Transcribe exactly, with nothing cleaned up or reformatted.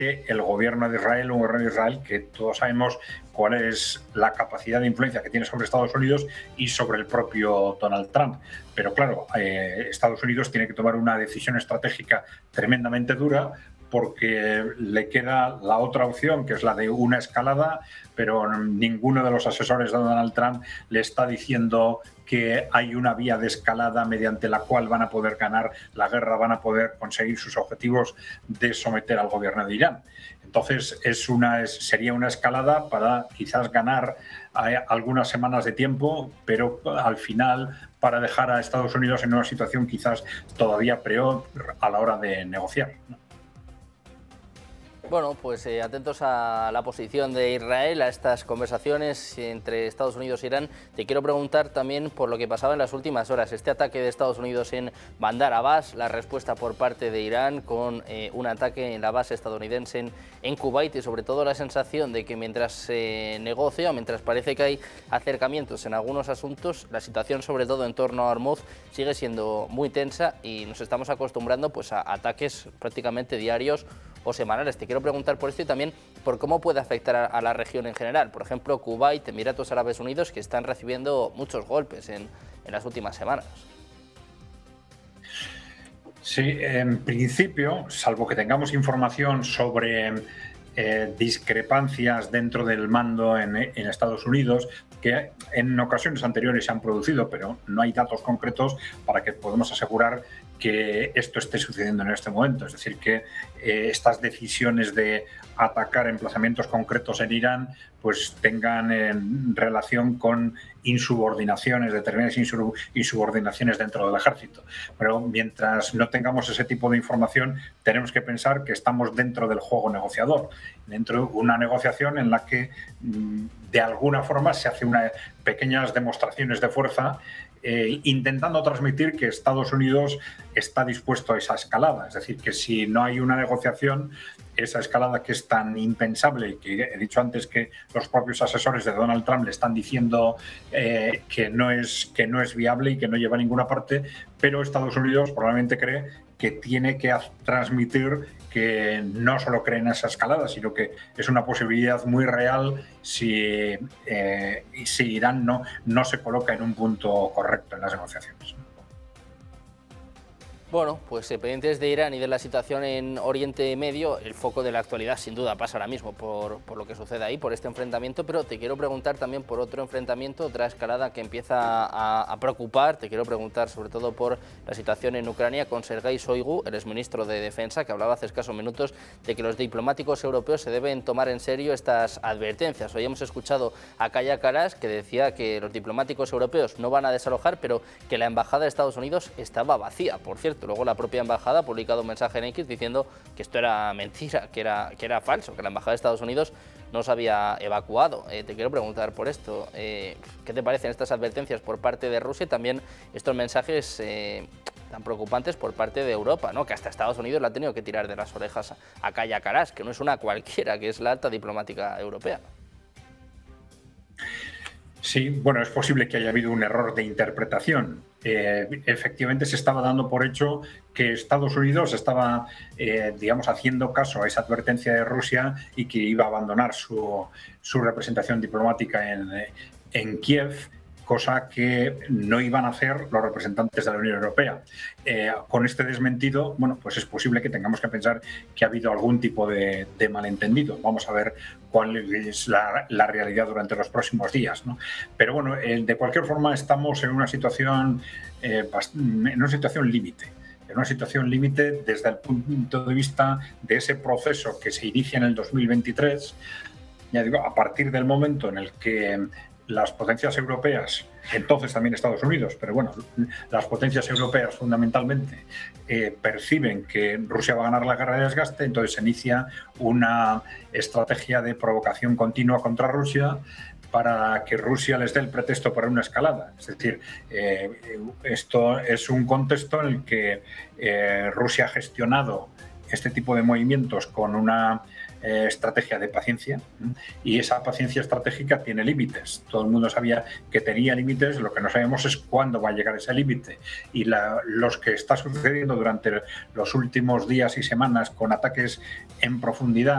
el gobierno de Israel, un gobierno de Israel que todos sabemos cuál es la capacidad de influencia que tiene sobre Estados Unidos y sobre el propio Donald Trump. Pero claro, eh, Estados Unidos tiene que tomar una decisión estratégica tremendamente dura, porque le queda la otra opción, que es la de una escalada, pero ninguno de los asesores de Donald Trump le está diciendo que hay una vía de escalada mediante la cual van a poder ganar la guerra, van a poder conseguir sus objetivos de someter al gobierno de Irán. Entonces es una, sería una escalada para quizás ganar algunas semanas de tiempo, pero al final para dejar a Estados Unidos en una situación quizás todavía peor a la hora de negociar, ¿no? Bueno, pues eh, atentos a la posición de Israel, a estas conversaciones entre Estados Unidos e Irán. Te quiero preguntar también por lo que pasaba en las últimas horas, este ataque de Estados Unidos en Bandar Abbas, la respuesta por parte de Irán con eh, un ataque en la base estadounidense en, en Kuwait, y sobre todo la sensación de que mientras se negocia, mientras parece que hay acercamientos en algunos asuntos, la situación sobre todo en torno a Hormuz sigue siendo muy tensa y nos estamos acostumbrando pues, a ataques prácticamente diarios o semanales. Te quiero preguntar por esto y también por cómo puede afectar a, a la región en general. Por ejemplo, Kuwait, Emiratos Árabes Unidos, que están recibiendo muchos golpes en, en las últimas semanas. Sí, en principio, salvo que tengamos información sobre eh, discrepancias dentro del mando en, en Estados Unidos, que en ocasiones anteriores se han producido, pero no hay datos concretos para que podamos asegurar que esto esté sucediendo en este momento. Es decir, que eh, estas decisiones de atacar emplazamientos concretos en Irán pues tengan en relación con insubordinaciones, determinadas insubordinaciones dentro del ejército. Pero mientras no tengamos ese tipo de información, tenemos que pensar que estamos dentro del juego negociador, dentro de una negociación en la que de alguna forma se hacen unas pequeñas demostraciones de fuerza, Eh, intentando transmitir que Estados Unidos está dispuesto a esa escalada. Es decir, que si no hay una negociación, esa escalada que es tan impensable, que he dicho antes que los propios asesores de Donald Trump le están diciendo eh, que, no es, que no es viable y que no lleva a ninguna parte, pero Estados Unidos probablemente cree que tiene que transmitir que no solo cree en esa escalada, sino que es una posibilidad muy real si, eh, si Irán no, no se coloca en un punto correcto en las negociaciones. Bueno, pues eh, pendientes de Irán y de la situación en Oriente Medio, el foco de la actualidad sin duda pasa ahora mismo por, por lo que sucede ahí, por este enfrentamiento, pero te quiero preguntar también por otro enfrentamiento, otra escalada que empieza a, a preocupar. Te quiero preguntar sobre todo por la situación en Ucrania con Sergei Shoigu, el exministro de Defensa, que hablaba hace escasos minutos de que los diplomáticos europeos se deben tomar en serio estas advertencias. Hoy hemos escuchado a Kaja Kallas, que decía que los diplomáticos europeos no van a desalojar, pero que la embajada de Estados Unidos estaba vacía, por cierto. Luego la propia embajada ha publicado un mensaje en X diciendo que esto era mentira, que era, que era falso, que la embajada de Estados Unidos no se había evacuado. Eh, te quiero preguntar por esto, eh, ¿qué te parecen estas advertencias por parte de Rusia y también estos mensajes eh, tan preocupantes por parte de Europa, ¿no? Que hasta Estados Unidos le ha tenido que tirar de las orejas a, a Kaja Kallas, que no es una cualquiera, que es la alta diplomática europea? Sí, bueno, es posible que haya habido un error de interpretación. Eh, efectivamente se estaba dando por hecho que Estados Unidos estaba, eh, digamos, haciendo caso a esa advertencia de Rusia y que iba a abandonar su, su representación diplomática en, en Kiev, cosa que no iban a hacer los representantes de la Unión Europea. Eh, con este desmentido, bueno, pues es posible que tengamos que pensar que ha habido algún tipo de, de malentendido. Vamos a ver cuál es la, la realidad durante los próximos días, ¿no? Pero bueno, eh, de cualquier forma estamos en una situación, eh, en una situación límite. En una situación límite desde el punto de vista de ese proceso que se inicia en el dos mil veintitrés, ya digo, a partir del momento en el que las potencias europeas, entonces también Estados Unidos, pero bueno, las potencias europeas fundamentalmente eh, perciben que Rusia va a ganar la guerra de desgaste, entonces se inicia una estrategia de provocación continua contra Rusia para que Rusia les dé el pretexto para una escalada. Es decir, eh, esto es un contexto en el que eh, Rusia ha gestionado este tipo de movimientos con una eh, estrategia de paciencia, y esa paciencia estratégica tiene límites. Todo el mundo sabía que tenía límites, lo que no sabemos es cuándo va a llegar ese límite, y la, los que está sucediendo durante los últimos días y semanas con ataques en profundidad